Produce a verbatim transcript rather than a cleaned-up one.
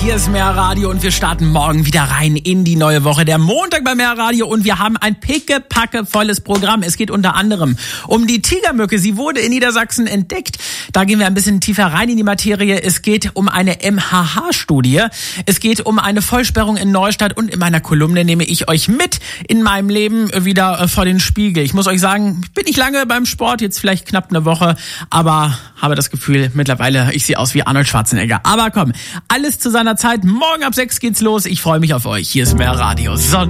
Hier ist Mehr Radio und wir starten morgen wieder rein in die neue Woche. Der Montag bei Mehr Radio und wir haben ein pickepacke volles Programm. Es geht unter anderem um die Tigermücke. Sie wurde in Niedersachsen entdeckt. Da gehen wir ein bisschen tiefer rein in die Materie. Es geht um eine M H H-Studie. Es geht um eine Vollsperrung in Neustadt und in meiner Kolumne nehme ich euch mit in meinem Leben wieder vor den Spiegel. Ich muss euch sagen, ich bin nicht lange beim Sport, jetzt vielleicht knapp eine Woche, aber habe das Gefühl, mittlerweile, ich sehe aus wie Arnold Schwarzenegger. Aber komm, alles zu seiner Zeit. Morgen ab sechs geht's los. Ich freue mich auf euch. Hier ist Mehr Radio. Sonntag.